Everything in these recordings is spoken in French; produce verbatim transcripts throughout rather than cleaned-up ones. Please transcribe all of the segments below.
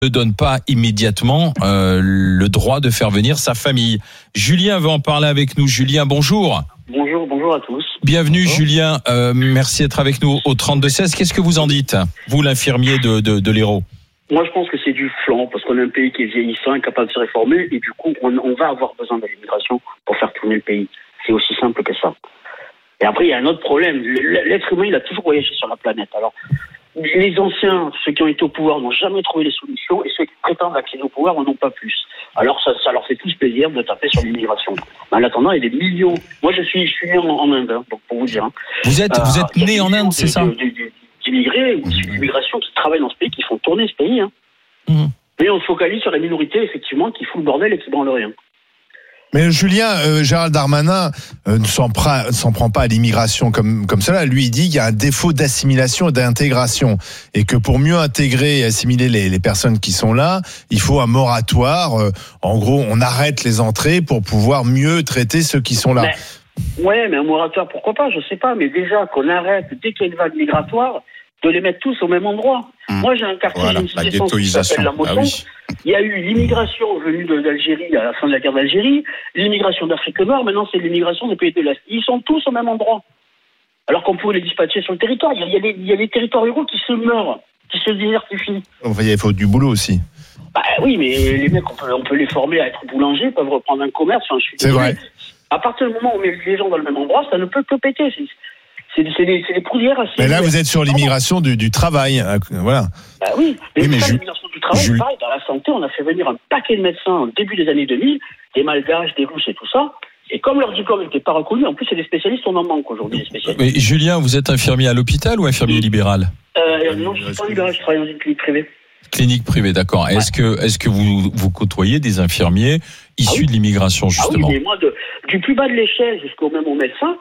ne donne pas immédiatement euh, le droit de faire venir sa famille. Julien veut en parler avec nous. Julien, bonjour. Bonjour, bonjour à tous. Bienvenue bonjour. Julien, euh, merci d'être avec nous au trente-deux seize. Qu'est-ce que vous en dites, vous l'infirmier de, de, de l'Hérault? Moi je pense que c'est du flanc, parce qu'on est un pays qui est vieillissant, incapable de se réformer, et du coup on, on va avoir besoin de l'immigration pour faire tourner le pays. C'est aussi simple que ça. Et après il y a un autre problème, l'être humain il a toujours voyagé sur la planète. Alors les anciens, ceux qui ont été au pouvoir n'ont jamais trouvé les solutions, et ceux qui prétendent accéder au pouvoir en ont pas plus. Alors ça, ça leur fait tous plaisir de taper sur l'immigration. Mais en attendant, il y a des millions. Moi, je suis, je suis né en, en Inde, hein, pour vous dire. Hein. Vous êtes, euh, vous êtes né en Inde, c'est ça? D'immigrés ou d'immigration qui travaillent dans ce pays, qui font tourner ce pays. Hein. Mmh. Mais on se focalise sur la minorité, effectivement, qui fout le bordel et qui branle rien. Mais Julien, euh, Gérald Darmanin euh, ne s'en, pra- s'en prend pas à l'immigration comme comme cela. Lui, il dit qu'il y a un défaut d'assimilation et d'intégration, et que pour mieux intégrer et assimiler les, les personnes qui sont là, il faut un moratoire. Euh, en gros, on arrête les entrées pour pouvoir mieux traiter ceux qui sont là. Mais, ouais, mais un moratoire, pourquoi pas? Je sais pas, mais déjà qu'on arrête dès qu'il y a une vague migratoire, de les mettre tous au même endroit. Mmh. Moi, j'ai un quartier, voilà, j'ai une cité qui s'appelle La Moton. Ah oui. Il y a eu l'immigration venue de, d'Algérie à la fin de la guerre d'Algérie, l'immigration d'Afrique Nord, maintenant c'est l'immigration des pays de l'Est. Ils sont tous au même endroit. Alors qu'on pouvait les dispatcher sur le territoire. Il y a, il y a, des, il y a des territoires ruraux qui se meurent, qui se désertifient. Enfin, il faut du boulot aussi. Bah oui, mais les mecs, on peut, on peut les former à être boulangers, ils peuvent reprendre un commerce. Enfin, je suis c'est vrai. À partir du moment où on met les gens dans le même endroit, ça ne peut que péter. C'est, C'est, c'est, des, c'est des poulières assez... Mais là, vous êtes sur l'immigration du, du travail, voilà. Bah oui, mais, oui, mais ça, Ju- l'immigration du travail, Ju- pareil, dans la santé, on a fait venir un paquet de médecins au début des années deux mille, des Malgaches, des Russes et tout ça, et comme leur diplôme n'était pas reconnu, en plus, c'est des spécialistes, on en manque aujourd'hui, des spécialistes. Mais Julien, vous êtes infirmier à l'hôpital ou infirmier oui. libéral? euh, Non, je ne suis pas libéral, je travaille dans une clinique privée. Clinique privée, d'accord. Ouais. Est-ce que, est-ce que vous, vous côtoyez des infirmiers issus ah oui. de l'immigration, justement? Ah oui, mais moi, de, du plus bas de l'échelle jusqu'au même au médecin,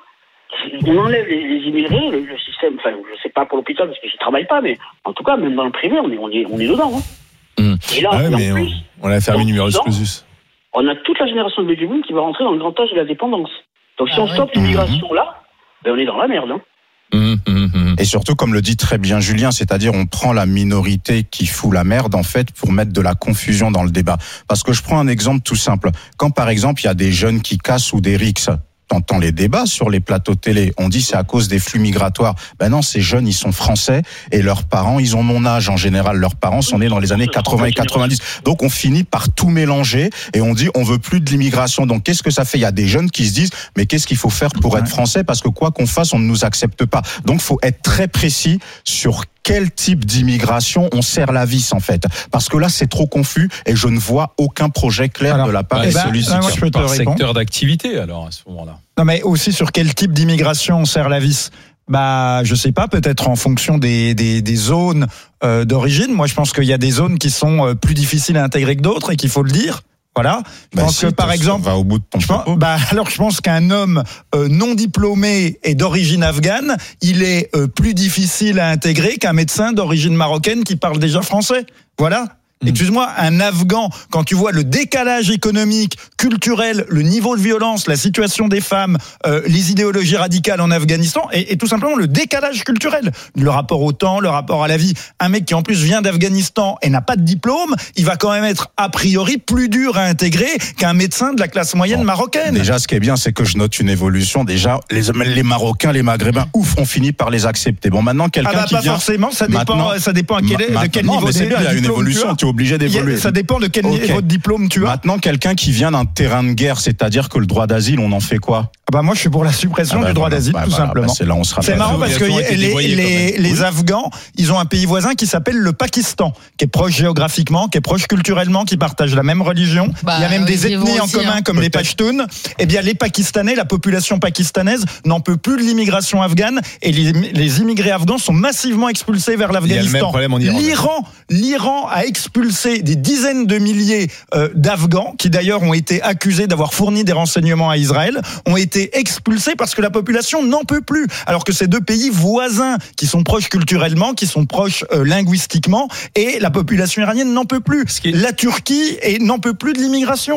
on enlève les, les immigrés, le, le système, enfin, je sais pas pour l'hôpital parce que j'y travaille pas, mais en tout cas, même dans le privé, on est, on est, on est dedans. Hein. Mmh. Et là, ah ouais, en mais plus, on, on a fermé numéros clausus. On a toute la génération de baby boom qui va rentrer dans le grand âge de la dépendance. Donc si ah, on oui. stoppe l'immigration mmh. là, ben on est dans la merde. Hein. Mmh, mmh, mmh. Et surtout, comme le dit très bien Julien, c'est-à-dire on prend la minorité qui fout la merde en fait pour mettre de la confusion dans le débat. Parce que je prends un exemple tout simple. Quand par exemple il y a des jeunes qui cassent ou des rixes, t'entends les débats sur les plateaux télé, on dit c'est à cause des flux migratoires. Ben non, ces jeunes, ils sont français et leurs parents, ils ont mon âge en général. Leurs parents sont nés dans les années quatre-vingts et quatre-vingt-dix. Donc on finit par tout mélanger et on dit on veut plus de l'immigration. Donc qu'est-ce que ça fait? Il y a des jeunes qui se disent mais qu'est-ce qu'il faut faire pour être français? Parce que quoi qu'on fasse, on ne nous accepte pas. Donc faut être très précis sur quel type d'immigration on serre la vis en fait, parce que là c'est trop confus et je ne vois aucun projet clair alors, de la part bah, de bah, celui-ci. Bah, moi, je peux te par répondre. Secteur d'activité alors à ce moment-là. Non mais aussi sur quel type d'immigration on serre la vis. Bah, je sais pas, peut-être en fonction des des, des zones euh, d'origine. Moi, je pense qu'il y a des zones qui sont euh, plus difficiles à intégrer que d'autres et qu'il faut le dire. Voilà. Je bah pense si, que par exemple, va au bout de ton je pense, bah alors je pense qu'un homme euh, non diplômé et d'origine afghane, il est euh, plus difficile à intégrer qu'un médecin d'origine marocaine qui parle déjà français. Voilà. Excuse-moi, un Afghan, quand tu vois le décalage économique, culturel, le niveau de violence, la situation des femmes, euh, les idéologies radicales en Afghanistan, et, et tout simplement le décalage culturel, le rapport au temps, le rapport à la vie. Un mec qui en plus vient d'Afghanistan et n'a pas de diplôme, il va quand même être a priori plus dur à intégrer qu'un médecin de la classe moyenne bon, marocaine. Déjà, ce qui est bien, c'est que je note une évolution. Déjà, les, les Marocains, les Maghrébins, ouf, on finit par les accepter. Bon, maintenant, quelqu'un ah bah, qui pas vient... forcément, ça dépend, ça dépend à quel, de quel non, niveau mais c'est bien, il y a une évolution, tu es obligé d'évoluer. Ça dépend de quel okay. niveau de diplôme tu as. Maintenant, quelqu'un qui vient d'un terrain de guerre, c'est-à-dire que le droit d'asile, on en fait quoi? Ah bah moi, je suis pour la suppression ah bah du droit voilà, d'asile, bah tout voilà, simplement. Bah c'est là, on sera c'est marrant parce que les, les, les oui. Afghans, ils ont un pays voisin qui s'appelle le Pakistan, qui est proche géographiquement, qui est proche culturellement, qui partage la même religion. Bah, il y a même des ethnies en commun, hein. comme Peut-être. les Pashtuns. Eh bien, les Pakistanais, la population pakistanaise n'en peut plus de l'immigration afghane et les, les immigrés afghans sont massivement expulsés vers l'Afghanistan. L'Iran, l'Iran a expulsé des dizaines de milliers euh, d'Afghans qui d'ailleurs ont été accusés d'avoir fourni des renseignements à Israël, ont été expulsés parce que la population n'en peut plus. Alors que ces deux pays voisins qui sont proches culturellement, qui sont proches euh, linguistiquement, et la population iranienne n'en peut plus. La Turquie et n'en peut plus de l'immigration.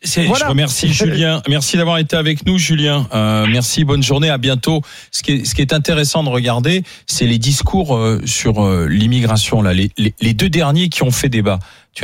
C'est, voilà. Je remercie Julien. Merci d'avoir été avec nous, Julien. Euh, merci, bonne journée, à bientôt. Ce qui est, ce qui est intéressant de regarder, c'est les discours euh, sur euh, l'immigration là, les, les, les deux derniers qui ont fait débat.